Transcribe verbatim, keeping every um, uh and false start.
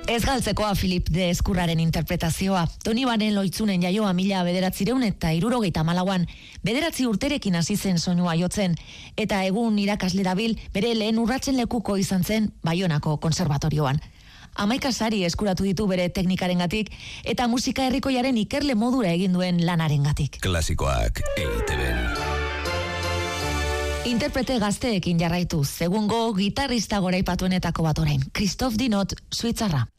Ez galtzekoa Filip de Eskurraren interpretazioa. Toni Banen loitzunen jaioa mila bederatzireun eta hirurogeita hamalauan bederatzi urterekin hasi zen soinua jotzen, eta egun irakasle dabil bere lehen urratzen lekuko izan zen Baionako konserbatorioan. Hamaika sari eskuratu ditu bere teknikarengatik eta musika herrikoiaren ikerle modura egin duen lanarengatik. Klasikoak E I Te Ben. Interprete gazteekin jarraituz, egungo gitarrista goraipatuenetako bat orain, Christophe Dinot, Suitzarra.